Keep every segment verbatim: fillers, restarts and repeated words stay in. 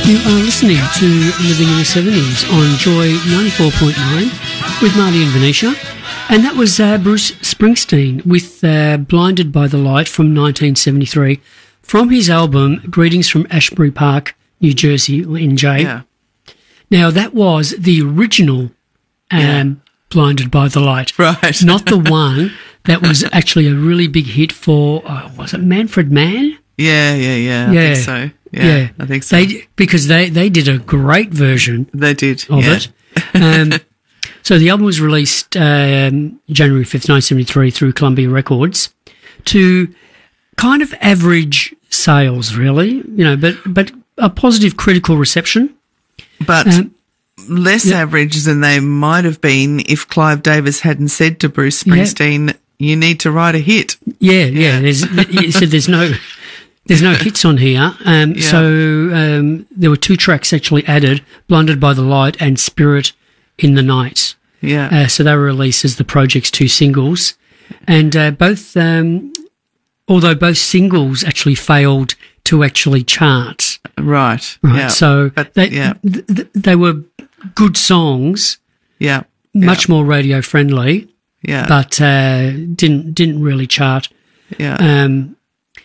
You are listening to Living in the seventies on Joy ninety-four point nine with Marty and Venetia. And that was uh, Bruce Springsteen with uh, Blinded by the Light from nineteen seventy-three from his album Greetings from Ashbury Park, New Jersey, or N J. Yeah. Now, that was the original um, Yeah. Blinded by the Light. Right. Not the one that was actually a really big hit for, uh, was it Manfred Mann? Yeah, yeah, yeah. I Yeah. think so. Yeah, Yeah. I think so. They, because they, they did a great version They did. of yeah. it. Um, so the album was released um, January fifth, nineteen seventy-three through Columbia Records to kind of average sales, really, you know, but, but a positive critical reception. But Um, less yeah. average than they might have been if Clive Davis hadn't said to Bruce Yeah. Springsteen, you need to write a hit. Yeah, yeah. There's, he said there's no, there's no hits on here. Um, Yeah. So um, there were two tracks actually added: "Blinded by the Light" and "Spirit in the Night." Yeah. Uh, so they were released as the project's two singles, and uh, both, um, although both singles actually failed to actually chart. right. Right. Yeah. So but, they, yeah. th- th- they were good songs, Yeah. much more radio friendly, Yeah. but uh, didn't didn't really chart. yeah. Um,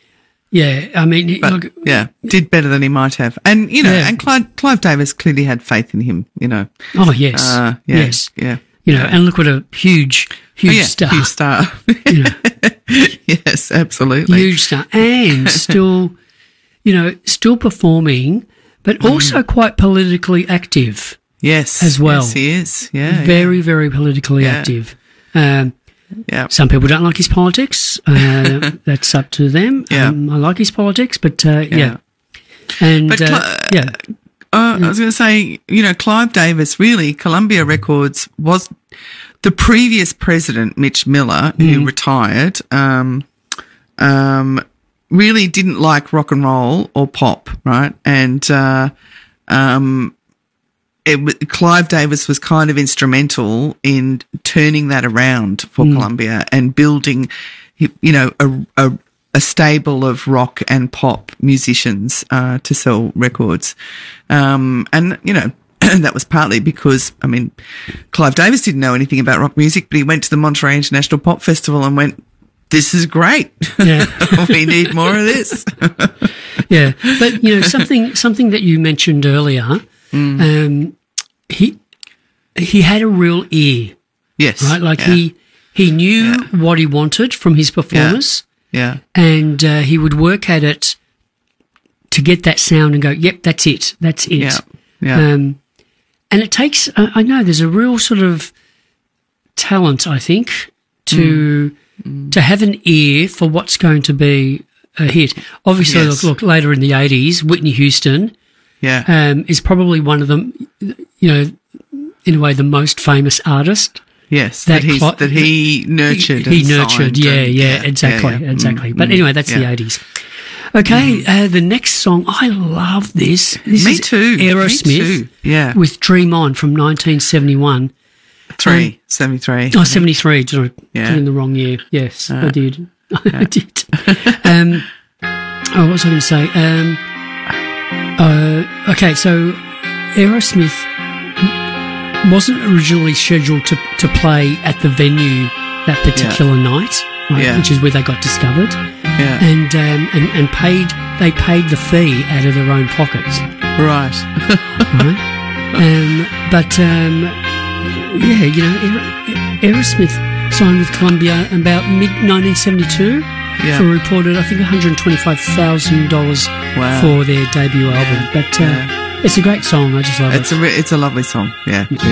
yeah, I mean, But, look, yeah, did better than he might have. And, you know, Yeah. and Clive, Clive Davis clearly had faith in him, you know. oh yes, Uh, yeah, yes, Yeah. you know, yeah. and look what a huge, huge Oh, yeah, star, huge star. you know, Yes, absolutely. huge star, and still, you know, still performing, but also quite politically active, Yes. as well. Yes, he is. Yeah. very, very politically Yeah. active. Um, Yeah. Some people don't like his politics. Uh, that's up to them. Yeah. Um, I like his politics, but uh, yeah. Yeah. And But uh, Cl- yeah, Uh, I was going to say, you know, Clive Davis, really, Columbia Records was the previous president, Mitch Miller, who retired, um, um, really didn't like rock and roll or pop, right? And, uh, um, it, w- Clive Davis was kind of instrumental in turning that around for Columbia and building, you know, a, a, a stable of rock and pop musicians uh, to sell records. Um, and, you know, that was partly because, I mean, Clive Davis didn't know anything about rock music, but he went to the Monterey International Pop Festival and went, this is great. yeah, We need more of this. yeah. But you know, something something that you mentioned earlier. Mm. Um, he he had a real ear, Yes. right? Like yeah, he he knew what he wanted from his performers, Yeah. and uh, he would work at it to get that sound and go, "Yep, that's it, that's it." Yeah. Yeah. Um, and it takes, I I know there's a real sort of talent, I think, to Mm. to have an ear for what's going to be a hit. Obviously, Yes. look, look, later in the eighties, Whitney Houston yeah. um, is probably one of them, you know, in a way, the most famous artist. Yes. that That, he's, cli- that he nurtured. He and nurtured, signed yeah, and- yeah, exactly, yeah, yeah. exactly. Mm, But mm, anyway, that's the yeah. eighties. Okay, uh, the next song, I love this. This Me is too. Me Aerosmith too. Yeah. with Dream On from nineteen seventy-one. Three, seventy-three. Oh, seventy-three. Did I Yeah. put in the wrong year? Yes, I Uh, did. I did. um, oh, what was I going to say? Um, uh, okay, so Aerosmith wasn't originally scheduled to, to play at the venue that particular night, right, Yeah. which is where they got discovered, Yeah. and, um, and and paid they paid the fee out of their own pockets. Right. Right? Um, but, um, yeah, you know, Aer- Aerosmith signed with Columbia about mid nineteen seventy-two Yeah. for a reported, I think, one hundred twenty-five thousand dollars Wow. for their debut album. But uh, Yeah. it's a great song. I just love It's it. a, re- it's a lovely song. Yeah.